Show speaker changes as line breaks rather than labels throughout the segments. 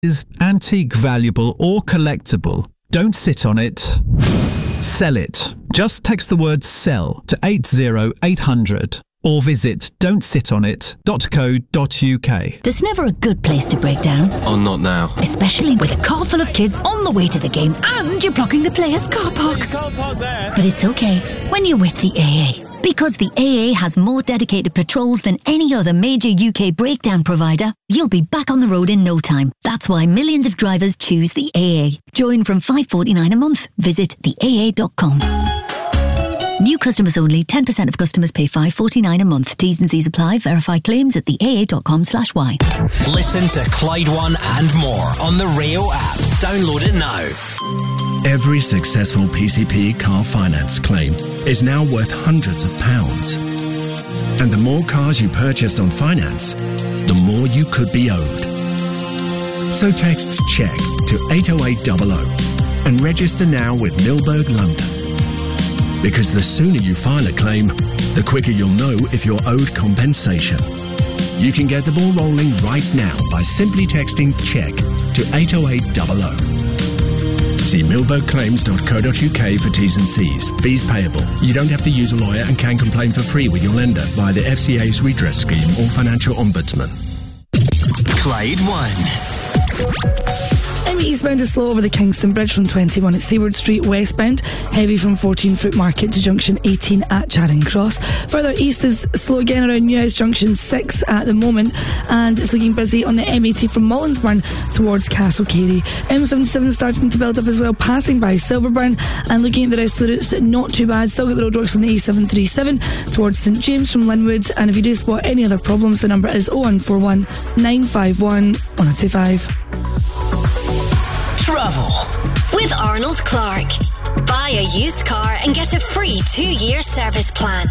is antique, valuable or collectible. Don't sit on it. Sell it. Just text the word SELL to 80800 or visit don'tsitonit.co.uk.
There's never a good place to break down.
Oh, not now.
Especially with a car full of kids on the way to the game and you're blocking the player's car park.
You can't park there.
But it's okay when you're with the AA. Because the AA has more dedicated patrols than any other major UK breakdown provider, you'll be back on the road in no time. That's why millions of drivers choose the AA. Join from $5.49 a month. Visit theaa.com. New customers only. 10% of customers pay $5.49 a month. T's and C's apply. Verify claims at theaa.com/y.
Listen to Clyde One and more on the Rio app. Download it now.
Every successful PCP car finance claim is now worth hundreds of pounds. And the more cars you purchased on finance, the more you could be owed. So text CHECK to 80800 and register now with Milberg London. Because the sooner you file a claim, the quicker you'll know if you're owed compensation. You can get the ball rolling right now by simply texting CHECK to 80800. See milbergclaims.co.uk for T's and C's. Fees payable. You don't have to use a lawyer and can complain for free with your lender via the FCA's redress scheme or financial ombudsman.
Clyde One.
M8 eastbound is slow over the Kingston Bridge from 21 at Seaward Street westbound, heavy from 14 Fruit Market to junction 18 at Charing Cross. Further east is slow again around Newhouse Junction 6 at the moment, and it's looking busy on the M80 from Mullinsburn towards Castle Carey. M77 starting to build up as well, passing by Silverburn, and looking at the rest of the routes, not too bad. Still got the roadworks on the A737 towards St James from Linwood, and if you do spot any other problems, the number is 0141 951 1025.
Travel with Arnold Clark. Buy a used car and get a free 2-year service plan.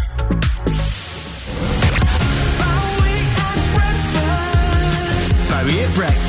Bowie at breakfast.